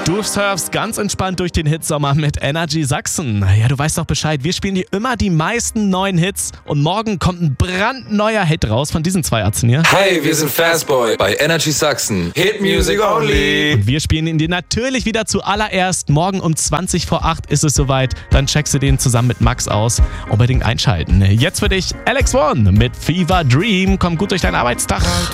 Du surfst ganz entspannt durch den Hitsommer mit Energy Sachsen. Ja, du weißt doch Bescheid, wir spielen hier immer die meisten neuen Hits und morgen kommt ein brandneuer Hit raus von diesen zwei Atzen hier. Hey, wir sind Fastboy bei Energy Sachsen. Hit Music Only. Und wir spielen ihn dir natürlich wieder zuallererst. Morgen um 20 vor 8 ist es soweit. Dann checkst du den zusammen mit Max aus. Unbedingt einschalten. Jetzt für dich Alex One mit Fever Dream. Komm gut durch deinen Arbeitstag.